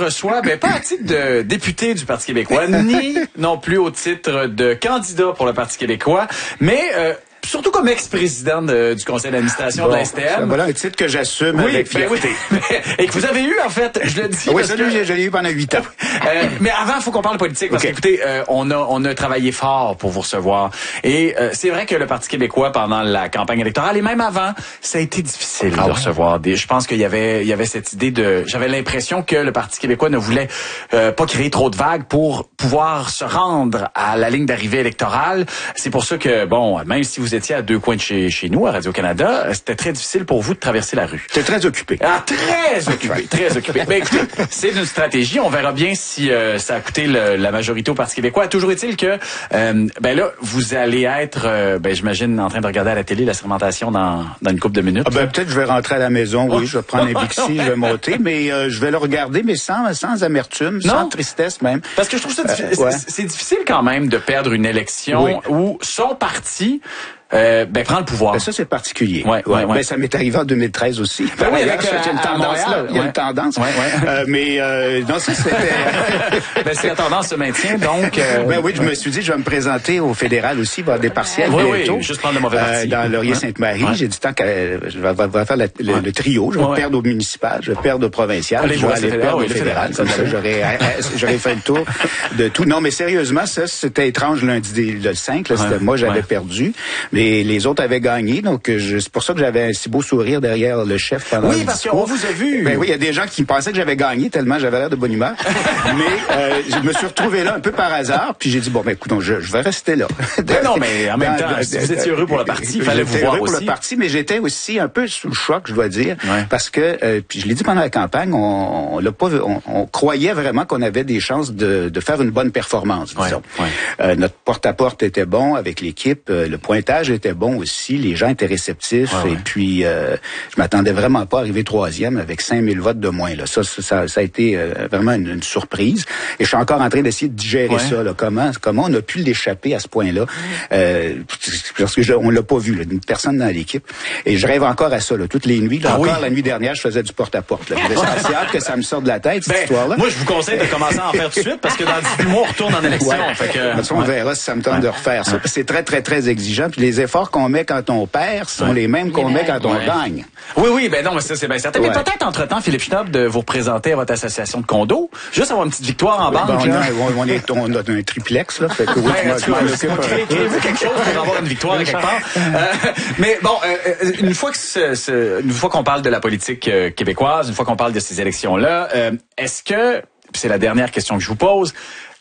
reçoit, pas à titre de député du Parti québécois, ni non plus au titre de candidat pour le Parti québécois, mais surtout comme ex-président du conseil d'administration de la STM. Voilà un titre que j'assume avec fierté. Et que vous avez eu, en fait, je le dis. Oui, ça, je l'ai eu pendant 8 ans. Mais avant, il faut qu'on parle politique, parce qu'écoutez, on a travaillé fort pour vous recevoir. Et c'est vrai que le Parti québécois, pendant la campagne électorale, et même avant, ça a été difficile de recevoir. Je pense qu'il y avait cette idée j'avais l'impression que le Parti québécois ne voulait pas créer trop de vagues pour pouvoir se rendre à la ligne d'arrivée électorale. C'est pour ça que, même si vous étiez à 2 coins de chez nous, à Radio-Canada, c'était très difficile pour vous de traverser la rue. J'étais très occupé. Très occupé, très occupé. Écoutez, c'est une stratégie. On verra bien si ça a coûté la majorité au Parti québécois. Toujours est-il que, là, vous allez être, j'imagine, en train de regarder à la télé la sermentation dans une couple de minutes. Peut-être je vais rentrer à la maison, oui, je vais prendre un Bixi, je vais monter, mais je vais le regarder, mais sans amertume, sans tristesse même. Parce que je trouve ça c'est difficile quand même de perdre une élection où son parti prend le pouvoir. Ça, c'est particulier. Ouais. Ça m'est arrivé en 2013 aussi. Il y a une tendance là. Il y a une tendance. Non, ça, c'était... si la tendance se maintient, donc... oui, je me suis dit, je vais me présenter au fédéral aussi, il va y avoir des partiels bientôt. Juste prendre le mauvais parti. Dans Laurier-Sainte-Marie, j'ai dit, tant que je vais faire le trio, je vais perdre au municipal, je vais perdre au provincial, je vais aller perdre au fédéral. Comme ça, j'aurais fait le tour de tout. Non, mais sérieusement, ça, c'était étrange lundi, le 5, là, c'était moi, j'avais perdu. Mais les autres avaient gagné, donc c'est pour ça que j'avais un si beau sourire derrière le chef pendant le discours. Parce qu'on vous a vu. Oui, il y a des gens qui pensaient que j'avais gagné tellement j'avais l'air de bonne humeur. Mais je me suis retrouvé là un peu par hasard, puis j'ai dit écoutons, je vais rester là. Non, mais en même temps, si vous étiez heureux pour le parti, il fallait vous voir aussi. J'étais heureux pour le parti, mais j'étais aussi un peu sous le choc, je dois dire, parce que puis je l'ai dit pendant la campagne, on croyait vraiment qu'on avait des chances de faire une bonne performance, disons. Notre porte-à-porte était bon avec l'équipe, le pointage était bon aussi, les gens étaient réceptifs et puis je m'attendais vraiment pas à arriver 3e avec 5000 votes de moins là. Ça a été vraiment une surprise et je suis encore en train d'essayer de digérer ça là. Comment on a pu l'échapper à ce point-là parce que on l'a pas vu là, d'une personne dans l'équipe et je rêve encore à ça là, toutes les nuits là, la nuit dernière je faisais du porte-à-porte là. J'avais hâte que ça me sorte de la tête cette histoire-là. Moi je vous conseille de commencer à en faire tout de suite parce que dans 18 mois on retourne en élection. On verra si ça me tente de refaire ça. C'est très très très exigeant puis les efforts qu'on met quand on perd sont les mêmes qu'on met quand on gagne. Oui, non, mais ça, c'est bien certain. Mais peut-être, entre-temps, Philippe Schnopp, de vous représenter à votre association de condos. Juste avoir une petite victoire en banque. On a un triplex, là. Fait que oui, je m'en occupe. Créez-vous quelque chose pour avoir une victoire quelque part. Mais bon, une fois qu'on parle de la politique québécoise, une fois qu'on parle de ces élections-là, est-ce que, puis c'est la dernière question que je vous pose,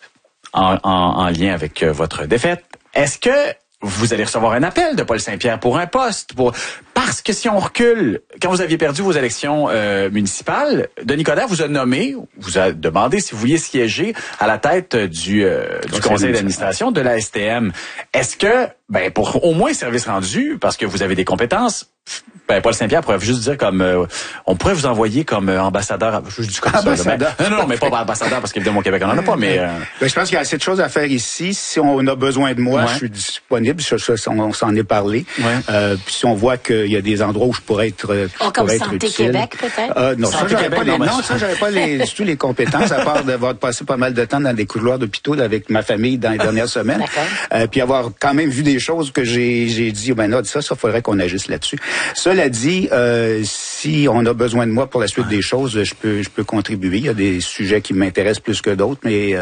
en lien avec votre défaite, est-ce que vous allez recevoir un appel de Paul Saint-Pierre pour un poste? Parce que si on recule, quand vous aviez perdu vos élections municipales, Denis Coderre vous a nommé, vous a demandé si vous vouliez siéger à la tête du conseil d'administration de la STM. Est-ce que, pour au moins service rendu, parce que vous avez des compétences, Paul Saint-Pierre pourrait juste dire on pourrait vous envoyer comme ambassadeur. Je dis comme ambassadeur. Ça. Non, mais pas ambassadeur parce qu'évidemment au Québec on en a pas. Mais je pense qu'il y a assez de choses à faire ici. Si on a besoin de moi, je suis disponible. On s'en est parlé. Puis si on voit qu'il y a des endroits où je pourrais être, comme Santé Québec peut-être. Non, ça j'avais pas tous les compétences à part d'avoir passé pas mal de temps dans des couloirs d'hôpitaux avec ma famille dans les dernières semaines. Puis avoir quand même vu des choses que j'ai dit ça faudrait qu'on agisse là-dessus. Cela dit, si on a besoin de moi pour la suite des choses, je peux contribuer. Il y a des sujets qui m'intéressent plus que d'autres, mais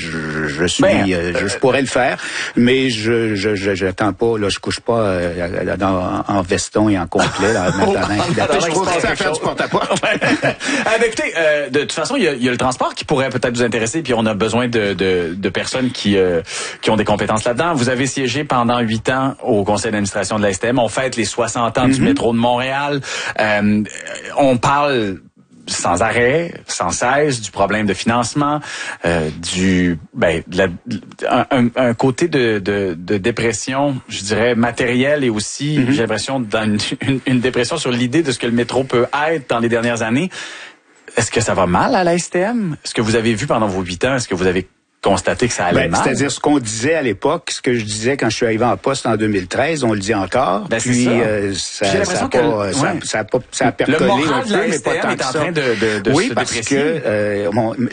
je pourrais le faire. Mais j'attends pas, là, je couche pas en veston et en complet. Là, je trouve ça à faire du porte-à-porte. Écoutez, de toute façon, il y a le transport qui pourrait peut-être vous intéresser, puis on a besoin de personnes qui ont des compétences là-dedans. Vous avez siégé pendant 8 ans au conseil d'administration de la STM. On fête les 60 ans du métro de Montréal. On parle sans arrêt, sans cesse, du problème de financement, un côté de dépression, je dirais matérielle et aussi, j'ai l'impression, dans une dépression sur l'idée de ce que le métro peut être dans les dernières années. Est-ce que ça va mal à la STM? Est-ce que vous avez vu pendant vos 8 ans, est-ce que vous avez constaté que ça allait mal? C'est-à-dire ce qu'on disait à l'époque, ce que je disais quand je suis arrivé en poste en 2013, on le dit encore. Puis ça a percolé le moral un peu, mais pas tant est en train de oui, se parce déprécier. que